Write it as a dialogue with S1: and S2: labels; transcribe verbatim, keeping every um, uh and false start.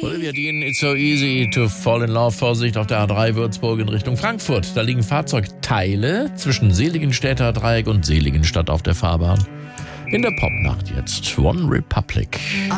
S1: Olivia Dean, It's So Easy to Fall in Love. Vorsicht auf der A drei Würzburg in Richtung Frankfurt. Da liegen Fahrzeugteile zwischen Seligenstädter Dreieck und Seligenstadt auf der Fahrbahn. In der Popnacht jetzt One Republic.